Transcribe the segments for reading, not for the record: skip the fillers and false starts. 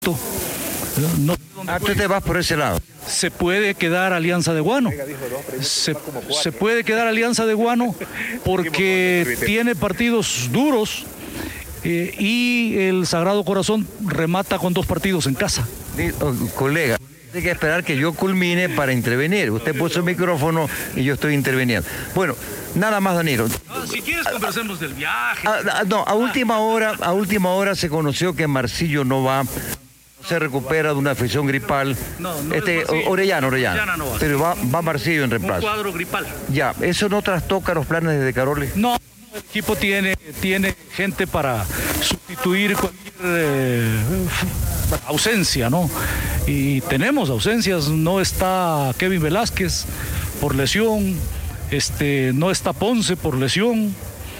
No, tú te vas por ese lado. se puede quedar Alianza de Guano. Se puede quedar Alianza de Guano porque tiene partidos duros y el Sagrado Corazón remata con 2 partidos en casa. Colega, hay que esperar que yo culmine para intervenir. Usted puso el micrófono y yo estoy interviniendo. Bueno, nada más, Danilo. Si quieres conversemos del viaje. A última hora se conoció que Marcillo no va. Se recupera de una afección gripal. No Orellana. No va. Pero va Marcillo en reemplazo. Un cuadro gripal. Ya, ¿eso no trastoca los planes de Caroli? No, el equipo tiene gente para sustituir cualquier ausencia, ¿no? Y tenemos ausencias. No está Kevin Velázquez por lesión, no está Ponce por lesión.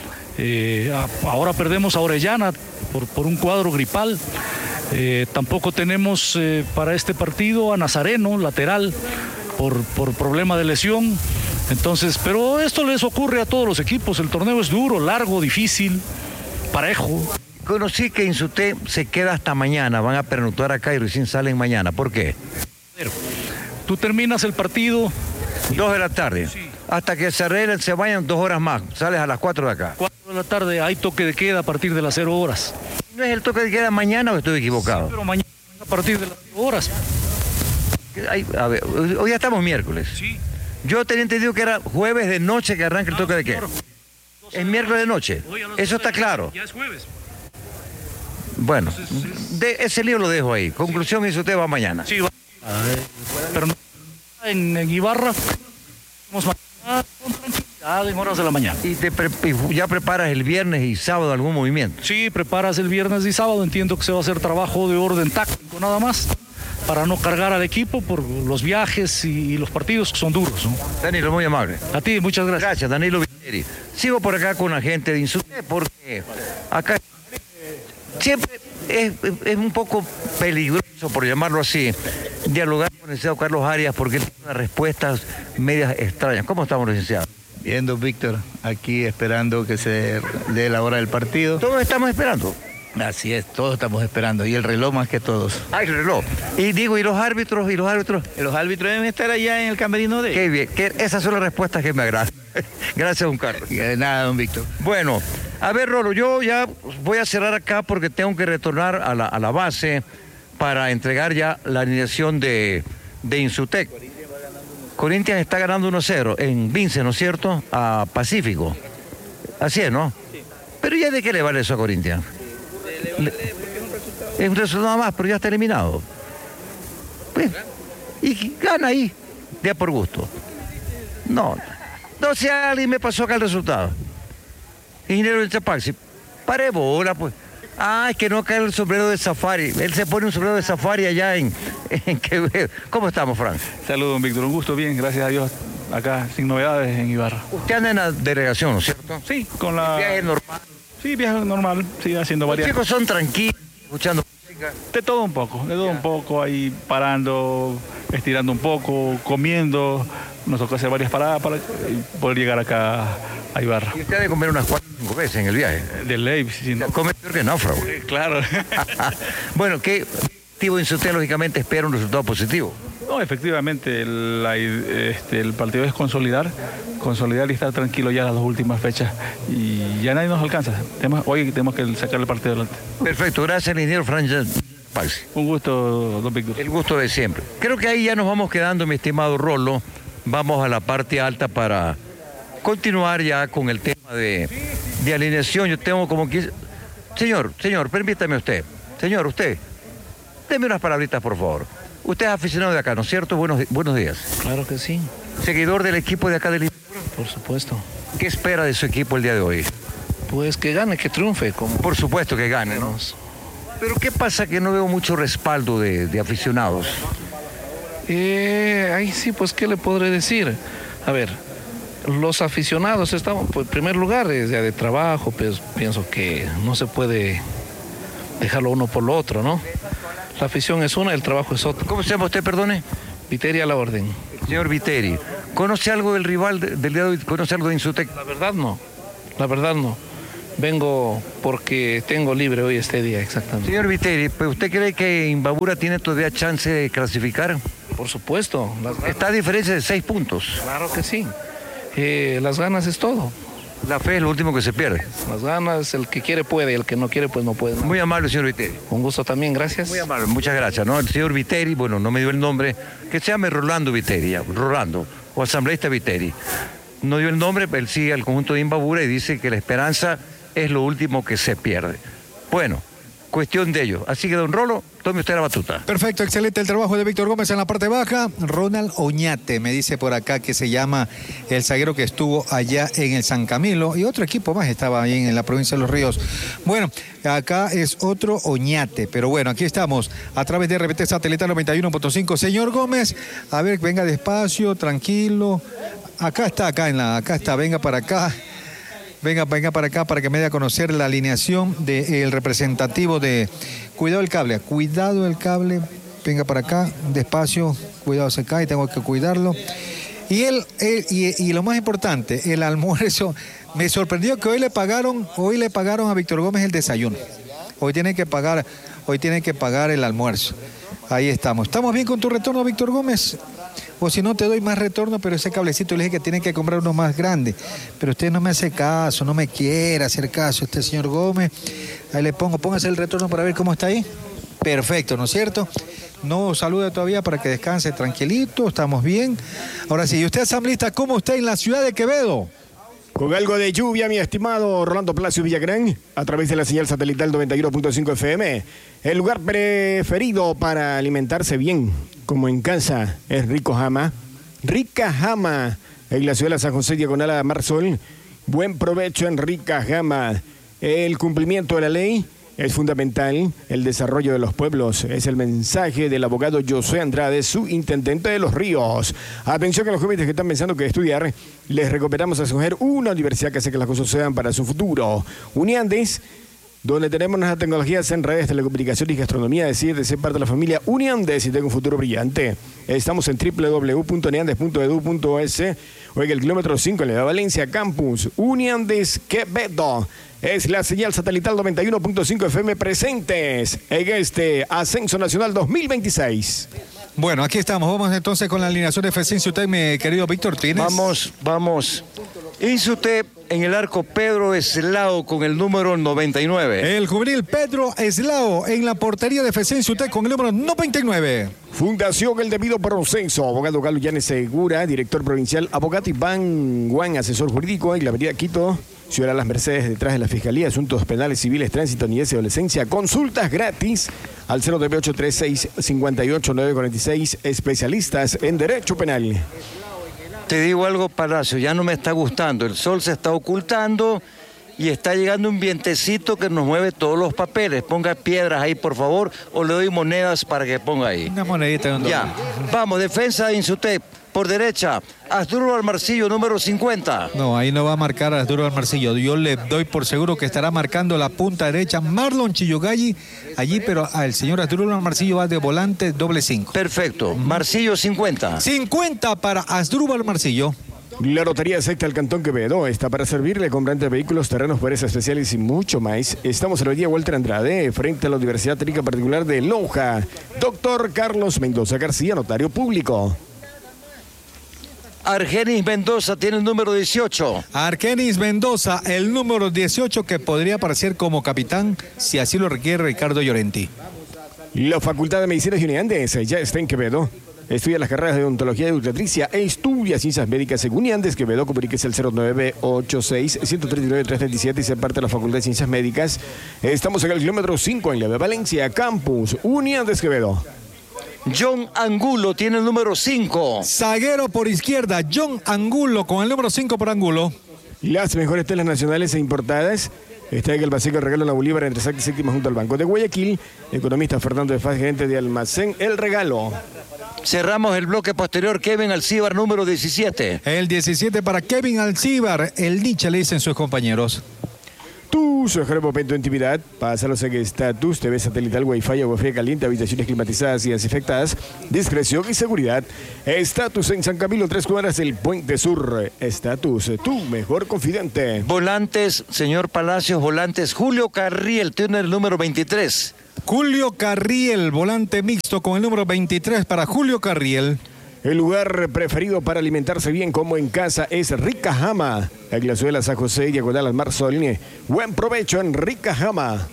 Ahora perdemos a Orellana por un cuadro gripal. Tampoco tenemos para este partido a Nazareno, lateral, por problema de lesión. Entonces, pero esto les ocurre a todos los equipos. El torneo es duro, largo, difícil, parejo. Conocí que Insuté se queda hasta mañana. Van a pernoctar acá y recién salen mañana. ¿Por qué? Tú terminas el partido 2 de la tarde. Sí. Hasta que se arreglen, se vayan 2 horas más. Sales a las 4 de acá. 4 de la tarde hay toque de queda a partir de las 0 horas. ¿No es el toque de queda mañana o estoy equivocado? Sí, pero mañana a partir de las 0 horas. A ver, hoy ya estamos miércoles. Sí. Yo tenía entendido que era jueves de noche que arranca el toque de queda. Es miércoles de noche. Eso está claro. Ya es jueves. Bueno, ese lío lo dejo ahí. Conclusión, Insuté va mañana. Sí, va. Pero no, en Ibarra vamos mañana con tranquilidad en horas de la mañana. ¿Y ya preparas el viernes y sábado algún movimiento? Sí, preparas el viernes y sábado. Entiendo que se va a hacer trabajo de orden táctico nada más, para no cargar al equipo por los viajes y los partidos que son duros, ¿no? Danilo, muy amable. A ti, muchas gracias. Gracias, Danilo Viteri. Sigo por acá con la gente de Insuté porque acá siempre es un poco peligroso, por llamarlo así, dialogar con el licenciado Carlos Arias porque él tiene unas respuestas medias extrañas. ¿Cómo estamos, licenciado? Bien, don Víctor, aquí esperando que se dé la hora del partido. Todos estamos esperando. Así es, todos estamos esperando, y el reloj más que todos. Ah, el reloj. Y digo, ¿y los árbitros? Los árbitros deben estar allá en el camerino de... Qué bien, esas son las respuestas que me agradan. Gracias, don Carlos. De nada, don Víctor. Bueno, a ver, Rolo, yo ya voy a cerrar acá porque tengo que retornar a la base para entregar ya la alineación de Insutec. Corinthians está ganando 1-0 en Vince, ¿no es cierto? A Pacífico. Así es, ¿no? Sí. Pero ¿ya de qué le vale eso a Corinthians? Es un resultado nada más, pero ya está eliminado. Pues, y gana ahí, ya por gusto. No si alguien me pasó acá el resultado. Ingeniero del Chapaxi, pare bola, pues. Es que no cae el sombrero de safari. Él se pone un sombrero de safari allá en Quevedo. ¿Cómo estamos, Frank? Saludos, don Víctor. Un gusto, bien, gracias a Dios. Acá, sin novedades en Ibarra. Usted anda en la delegación, ¿no es cierto? Sí, con la... ¿Viaje normal? Sí, viaje normal, sí, haciendo varias... Los chicos son tranquilos, escuchando música. De todo un poco, ahí parando, estirando un poco, comiendo. Nos tocó hacer varias paradas para poder llegar acá a Ibarra. Y usted ha de comer unas 4 o 5 veces en el viaje. De ley, sí, ¿no? Come peor que náufrago. Claro. Bueno, ¿qué objetivo en usted lógicamente espera un resultado positivo? No, efectivamente, el partido es consolidar y estar tranquilo ya las 2 últimas fechas. Y ya nadie nos alcanza. Hoy tenemos que sacar el partido adelante. Perfecto, gracias, ingeniero Frank Paxi. Un gusto, don Víctor. El gusto de siempre. Creo que ahí ya nos vamos quedando, mi estimado Rolo. Vamos a la parte alta para continuar ya con el tema de alineación. Yo tengo como que... Señor, permítame usted. Señor, usted, deme unas palabritas, por favor. Usted es aficionado de acá, ¿no es cierto? Buenos días. Claro que sí. ¿Seguidor del equipo de acá del... Por supuesto. ¿Qué espera de su equipo el día de hoy? Pues que gane, que triunfe. Por supuesto que gane, ¿no? Pero ¿qué pasa que no veo mucho respaldo de aficionados? Ahí sí, pues, ¿qué le podré decir? A ver, los aficionados estamos, pues, en primer lugar, es ya de trabajo, pues pienso que no se puede dejarlo uno por lo otro, ¿no? La afición es una, el trabajo es otro. ¿Cómo se llama usted, perdone? Viteri a la orden. Señor Viteri, ¿conoce algo del rival del día de hoy? ¿Conoce algo de Insutec? La verdad no. Vengo porque tengo libre hoy este día, exactamente. Señor Viteri, pues, ¿usted cree que Imbabura tiene todavía chance de clasificar? Por supuesto. Está a diferencia de 6 puntos. Claro que sí. Las ganas es todo. La fe es lo último que se pierde. Las ganas, el que quiere puede, el que no quiere pues no puede. Muy amable, señor Viteri. Un gusto también, gracias. Muy amable, muchas gracias. ¿No? El señor Viteri, bueno, no me dio el nombre, que se llame Rolando Viteri, Rolando, o asambleísta Viteri. No dio el nombre, pero él sigue al conjunto de Imbabura y dice que la esperanza es lo último que se pierde. Bueno, cuestión de ello. Así que, don Rolo, tome usted la batuta. Perfecto, excelente el trabajo de Víctor Gómez en la parte baja. Ronald Oñate me dice por acá que se llama el zaguero que estuvo allá en el San Camilo y otro equipo más estaba ahí en la provincia de Los Ríos. Bueno, acá es otro Oñate, pero bueno, aquí estamos a través de RBT Satelital 91.5. Señor Gómez, a ver, venga despacio, tranquilo. Acá está, venga para acá. Venga para acá para que me dé a conocer la alineación del representativo de... Cuidado el cable, venga para acá, despacio, cuidado se cae, tengo que cuidarlo. Y lo más importante, el almuerzo, me sorprendió que hoy le pagaron a Víctor Gómez el desayuno. Hoy tiene que pagar el almuerzo. Ahí estamos. ¿Estamos bien con tu retorno, Víctor Gómez? O si no, te doy más retorno, pero ese cablecito le dije que tiene que comprar uno más grande. Pero usted no me hace caso, no me quiere hacer caso, este señor Gómez. Ahí le póngase el retorno para ver cómo está ahí. Perfecto, ¿no es cierto? No saluda todavía para que descanse tranquilito, estamos bien. Ahora sí, ¿y usted, asambleísta, cómo está en la ciudad de Quevedo? Con algo de lluvia, mi estimado Rolando Palacio Villagrán, a través de la señal satelital 91.5 FM. El lugar preferido para alimentarse bien, como en casa, es Rico Jama. Rica Jama, en la ciudad de San José, diagonal a Marsol. Buen provecho en Rica Jama. El cumplimiento de la ley es fundamental. El desarrollo de los pueblos es el mensaje del abogado Josué Andrade, su intendente de Los Ríos. Atención a los jóvenes que están pensando que estudiar, les recomendamos a escoger una universidad que hace que las cosas sean para su futuro. Uniandes, donde tenemos las tecnologías en redes, telecomunicaciones y gastronomía, es decir, de ser parte de la familia Uniandes y tenga un futuro brillante. Estamos en www.uniandes.edu.es. Oiga, el kilómetro 5 en la Valencia Campus, Uniandes Quevedo. Es la señal satelital 91.5 FM presentes en este Ascenso Nacional 2026. Bueno, aquí estamos. Vamos entonces con la alineación de FECIN SUTEP, mi querido Víctor. ¿Tienes? Vamos. INSUTEP en el arco Pedro Eslao con el número 99. El juvenil Pedro Eslao en la portería de FECIN SUTEP con el número 99. Fundación El Debido Proceso, abogado Galo Llanes Segura, director provincial, abogado Iván Guan, asesor jurídico en la avenida Quito, Ciudad de las Mercedes, detrás de la Fiscalía, Asuntos Penales, Civiles, Tránsito, Niñez y Adolescencia. Consultas gratis al 098-36-58-946, especialistas en Derecho Penal. Te digo algo, Palacio, ya no me está gustando. El sol se está ocultando y está llegando un vientecito que nos mueve todos los papeles. Ponga piedras ahí, por favor, o le doy monedas para que ponga ahí. Una monedita. Ya, vamos, defensa de INSUTEP. Por derecha, Asdrúbal Marcillo, número 50. No, ahí no va a marcar a Asdrúbal Marcillo. Yo le doy por seguro que estará marcando la punta derecha Marlon Chillogalli allí, pero el señor Asdrúbal Marcillo va de volante doble 5. Perfecto. Marcillo, 50. 50 para Asdrúbal Marcillo. La Lotería Secta del Cantón Quevedo está para servirle, comprante de vehículos, terrenos, poderes especiales y mucho más. Estamos en la avenida Walter Andrade, frente a la Universidad Técnica Particular de Loja. Doctor Carlos Mendoza García, notario público. Argenis Mendoza tiene el número 18. Argenis Mendoza, el número 18, que podría aparecer como capitán si así lo requiere Ricardo Llorenti. La Facultad de Medicina de Uniandes ya está en Quevedo. Estudia las carreras de odontología y obstetricia e estudia ciencias médicas en Uniandes Quevedo. Comuníquese al 0986-139-337 y se parte de la Facultad de Ciencias Médicas. Estamos en el kilómetro 5 en la de Valencia Campus, Uniandes Quevedo. John Angulo tiene el número 5. Zaguero por izquierda, John Angulo con el número 5 por Angulo. Las mejores telas nacionales e importadas. Está en el Paseo El Regalo en la Bolívar, entre sexta y séptima, junto al Banco de Guayaquil. Economista Fernando de Faz, gerente de Almacén El Regalo. Cerramos el bloque posterior. Kevin Alcíbar, número 17. El 17 para Kevin Alcíbar. El Nietzsche le dicen sus compañeros. Tu mejor momento de intimidad, pásalos en Estatus, TV satelital, Wi-Fi, agua fría caliente, habitaciones climatizadas y desinfectadas, discreción y seguridad. Estatus en San Camilo, 3 cuadras del Puente Sur. Estatus, tu mejor confidente. Volantes, señor Palacios, volantes. Julio Carriel tiene el número 23. Julio Carriel, volante mixto con el número 23 para Julio Carriel. El lugar preferido para alimentarse bien como en casa es Rica Jama. La Glazuela San José y Diagonal al Mar Sol. Buen provecho en Rica Jama.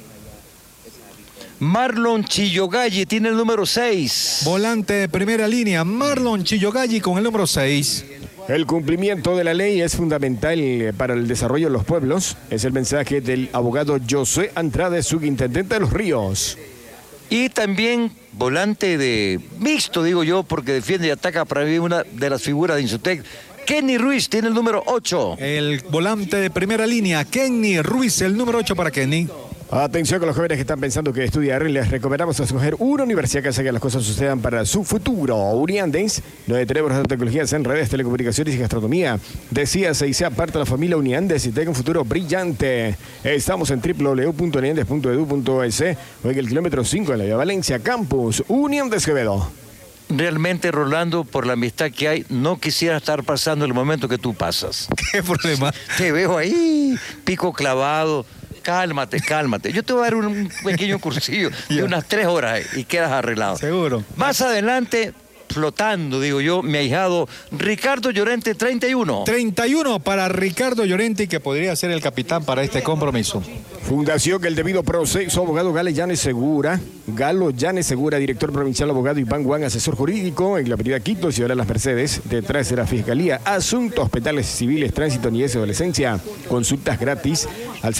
Marlon Chillogalli tiene el número 6. Volante de primera línea, Marlon Chillogalli con el número 6. El cumplimiento de la ley es fundamental para el desarrollo de los pueblos. Es el mensaje del abogado José Andrade, subintendente de Los Ríos. Y también volante de mixto, digo yo, porque defiende y ataca para mí una de las figuras de Insutec. Kenny Ruiz tiene el número 8. El volante de primera línea, Kenny Ruiz, el número 8 para Kenny. Atención con los jóvenes que están pensando que estudiar. Les recomendamos escoger una universidad que hace que las cosas sucedan para su futuro. Uniandes, donde tenemos las tecnologías en redes, telecomunicaciones y gastronomía. Decíase y sea parte de la familia Uniandes y tenga un futuro brillante. Estamos en www.uniandes.edu.es o en el kilómetro 5 en la Vía Valencia, Campus Uniandes Quevedo. Realmente, Rolando, por la amistad que hay, no quisiera estar pasando el momento que tú pasas. ¿Qué problema? Te veo ahí, pico clavado. Cálmate, cálmate. Yo te voy a dar un pequeño cursillo de unas 3 horas y quedas arreglado. Seguro. Más adelante, flotando, digo yo, mi ahijado Ricardo Llorente, 31. 31 para Ricardo Llorente, que podría ser el capitán para este compromiso. Fundación El Debido Proceso, abogado Galo Llanes Segura, director provincial abogado Iván Juan, asesor jurídico en la avenida Quito, Ciudad de las Mercedes, detrás de la Fiscalía, asuntos penales civiles, tránsito, niñez y adolescencia, consultas gratis al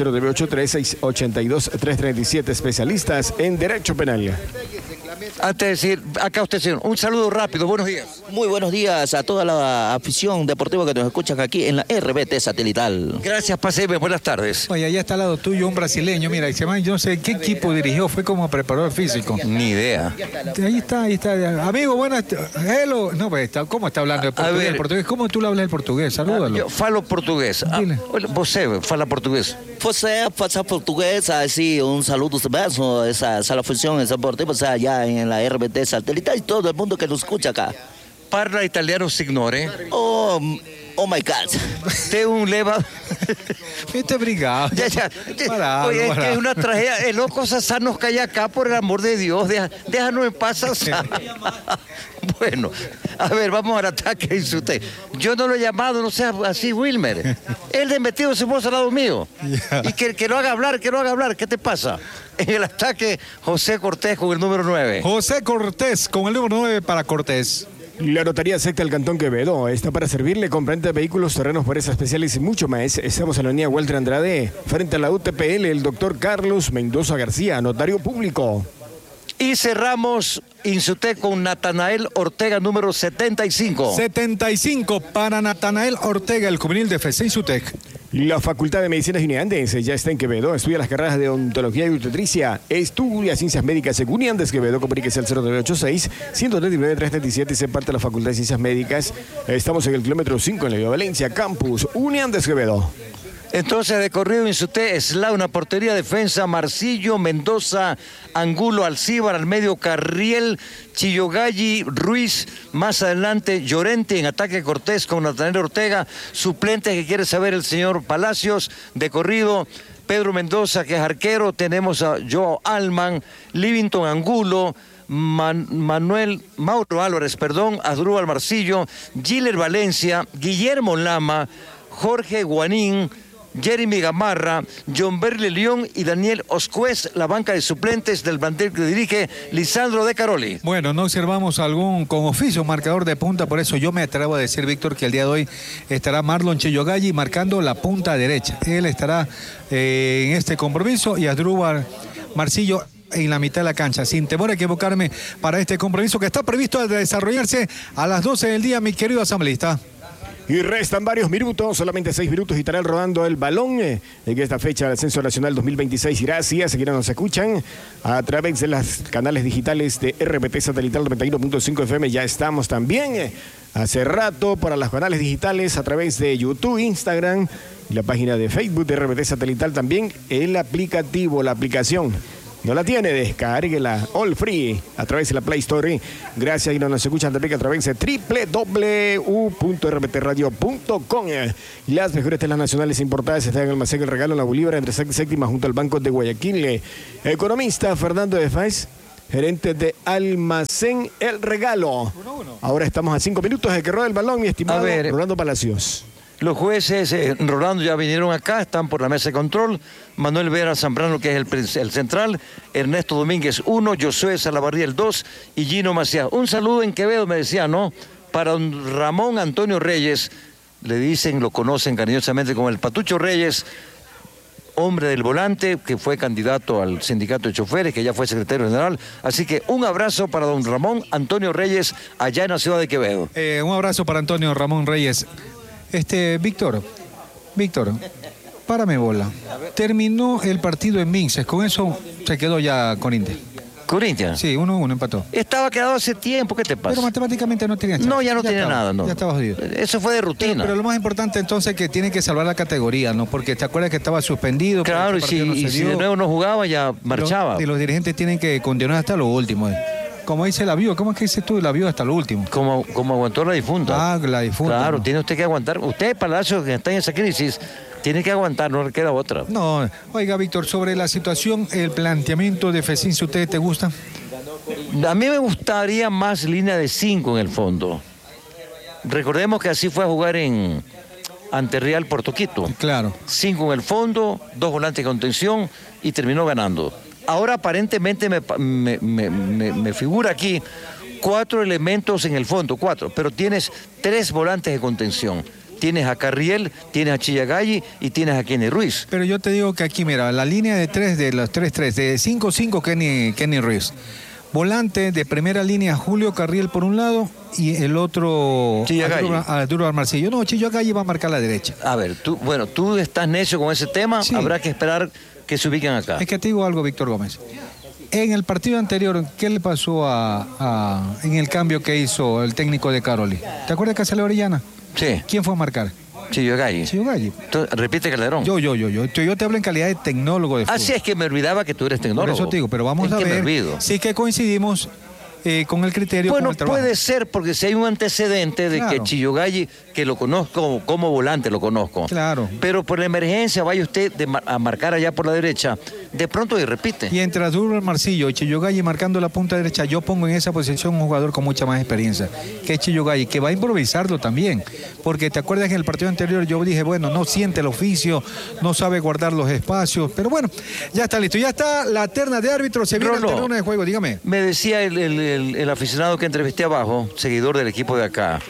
0983-682-337, especialistas en Derecho Penal. Antes de decir, acá usted, señor, un saludo rápido, buenos días. Muy buenos días a toda la afición deportiva que nos escuchan aquí en la RBT Satelital. Gracias, paseme, buenas tardes. Oye, allá está al lado tuyo un brasileño, mira, yo no sé qué equipo dirigió, fue como preparador físico. Ni idea. Ahí está. Amigo, buenas, hello. No, pues, ¿cómo está hablando el portugués? Portugués? ¿Cómo tú le hablas el portugués? Salúdalo. Yo falo portugués. Você fala portugués. Você fala portugués, así, un saludo mesmo, esa la función deportiva, o sea, allá en la RBT Satelital y todo el mundo que nos escucha acá. Parla italiano signore. Oh my God. Te un leva. Este brigado. Oye, es que es una tragedia. El loco Sasá nos cae acá, por el amor de Dios. Déjanos en paz, Sasá. Bueno, a ver, vamos al ataque, dice usted. Yo no lo he llamado, no sea así, Wilmer. Él de metido su voz al lado mío. Y que lo haga hablar, ¿Qué te pasa? En el ataque, José Cortés con el número 9. José Cortés con el número 9 para Cortés. La Notaría Secta del Cantón Quevedo está para servirle con venta de vehículos, terrenos, parejas especiales y mucho más. Estamos en la avenida Walter Andrade, frente a la UTPL, el doctor Carlos Mendoza García, notario público. Y cerramos Insutec con Natanael Ortega, número 75. 75 para Natanael Ortega, el juvenil de FC Insutec. La Facultad de Medicinas Uniandes ya está en Quevedo. Estudia las carreras de odontología y obstetricia. Estudia ciencias médicas en Uniandes Quevedo. Comuníquese al 0986-139-337 y se parte de la Facultad de Ciencias Médicas. Estamos en el kilómetro 5 en la Vía Valencia, Campus Uniandes Quevedo. Entonces, de corrido Insutec, una portería, defensa, Marcillo, Mendoza, Angulo, Alcíbar, al medio Carriel, Chillogalli, Ruiz, más adelante Llorente, en ataque Cortés con Natanael Ortega, suplente que quiere saber el señor Palacios, de corrido Pedro Mendoza, que es arquero, tenemos a Joao Alman, Livington Angulo, Mauro Álvarez, Asdrúbal Marcillo, Giller Valencia, Guillermo Lama, Jorge Guanín, Jeremy Gamarra, John Berle León y Daniel Oscuez, la banca de suplentes del plantel que dirige Lisandro De Caroli. Bueno, no observamos algún con oficio marcador de punta, por eso yo me atrevo a decir, Víctor, que el día de hoy estará Marlon Chillogalli marcando la punta derecha. Él estará en este compromiso y Asdrúbal Marcillo en la mitad de la cancha, sin temor a equivocarme, para este compromiso que está previsto desarrollarse a las 12 del día, mi querido asambleísta. Y restan varios minutos, solamente 6 minutos y estarán rodando el balón en esta fecha del Ascenso Nacional 2026. Gracias a quienes nos escuchan a través de los canales digitales de RBT Satelital 91.5 FM. Ya estamos también hace rato para los canales digitales a través de YouTube, Instagram y la página de Facebook de RBT Satelital, también el aplicativo, la aplicación. ¿No la tiene? Descárguela all free a través de la Play Store. Gracias y nos escuchan también a través de www.rbtradio.com. Las mejores telas nacionales importadas están en Almacén El Regalo en la Bolívar, entre sexta y séptima, junto al Banco de Guayaquil. Economista Fernando de Fáez, gerente de Almacén El Regalo. Ahora estamos a 5 minutos de que ruede el balón, mi estimado Rolando Palacios. Los jueces, Rolando, ya vinieron acá, están por la mesa de control. Manuel Vera Zambrano, que es el central. Ernesto Domínguez, 1. Josué Salabarriel, 2. Y Gino Macías. Un saludo en Quevedo, me decía, ¿no? Para don Ramón Antonio Reyes, le dicen, lo conocen cariñosamente como el Patucho Reyes, hombre del volante, que fue candidato al sindicato de choferes, que ya fue secretario general. Así que un abrazo para don Ramón Antonio Reyes, allá en la ciudad de Quevedo. Un abrazo para Antonio Ramón Reyes. Víctor, párame bola. Terminó el partido en Minces, con eso se quedó ya Corinthians. ¿Corinthians? Sí, 1-1 empató. Estaba quedado hace tiempo, ¿qué te pasa? Pero matemáticamente no tenía chance. No, ya no tenía nada, no. Ya estaba jodido. Eso fue de rutina. Pero lo más importante entonces es que tiene que salvar la categoría, ¿no? Porque te acuerdas que estaba suspendido. Claro, y si de nuevo no jugaba, ya marchaba. Y los dirigentes tienen que continuar hasta lo último. Como dice la Viuda, ¿cómo es que dices tú la Viuda hasta lo último? Como aguantó la difunta. Ah, la difunta. Claro, ¿no? Tiene usted que aguantar. Usted, Palacio, que está en esa crisis, tiene que aguantar, no le queda otra. No, oiga, Víctor, sobre la situación, el planteamiento de Fecín, si a usted te gusta. A mí me gustaría más línea de 5 en el fondo. Recordemos que así fue a jugar ante Real Portoquito. Claro. 5 en el fondo, 2 volantes de contención y terminó ganando. Ahora aparentemente me figura aquí 4 elementos en el fondo, 4, pero tienes 3 volantes de contención. Tienes a Carriel, tienes a Chillagalli y tienes a Kenny Ruiz. Pero yo te digo que aquí, mira, la línea de 3 de los 3-3, de 5-5 Kenny Ruiz. Volante de primera línea, Julio Carriel por un lado y el otro Arturo Armarcillo. No, Chillagalli va a marcar la derecha. A ver, tú estás necio con ese tema, sí. Habrá que esperar que se ubiquen acá. Es que te digo algo, Víctor Gómez. En el partido anterior, ¿qué le pasó en el cambio que hizo el técnico de Caroli? ¿Te acuerdas que salió Orellana? Sí. ¿Quién fue a marcar? Chillagalli. Repite Calderón. Yo te hablo en calidad de tecnólogo de fútbol. Así es que me olvidaba que tú eres tecnólogo. Por eso te digo, pero vamos a ver si que coincidimos con el criterio. Bueno, con el trabajo. puede ser, porque si hay un antecedente de que Chillagalli, que lo conozco como volante, lo conozco. Claro. Pero por la emergencia vaya usted a marcar allá por la derecha, de pronto y repite. Y entre Arturo Armarcillo y Chillagalli marcando la punta derecha, yo pongo en esa posición un jugador con mucha más experiencia, que es Chillagalli, que va a improvisarlo también. Porque te acuerdas que en el partido anterior yo dije, bueno, no siente el oficio, no sabe guardar los espacios, pero bueno, ya está listo. Ya está la terna de árbitros, se viene el terreno de juego, dígame. Me decía el aficionado que entrevisté abajo, seguidor del equipo de acá.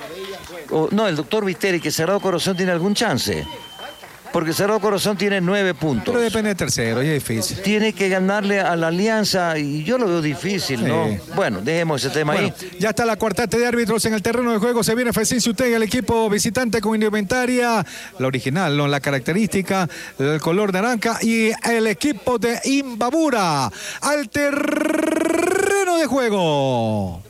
El doctor Viteri, que Sagrado Corazón tiene algún chance. Porque Sagrado Corazón tiene 9 puntos. Pero depende de tercero, y es difícil. Tiene que ganarle a la Alianza y yo lo veo difícil, ¿no? Sí. Bueno, dejemos ese tema ahí. Ya está la cuarteta de árbitros en el terreno de juego. Se viene Fecín Ciutega, el equipo visitante con indumentaria, la original, ¿no? La característica, el color naranja, y el equipo de Imbabura al terreno de juego.